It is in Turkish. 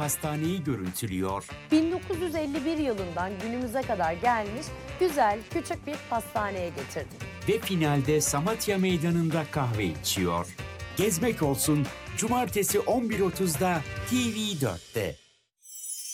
pastaneyi görüntülüyor. 1951 yılından günümüze kadar gelmiş güzel küçük bir pastaneye getirdim. Ve finalde Samatya Meydanı'nda kahve içiyor. Gezmek olsun, Cumartesi 11.30'da TV4'te.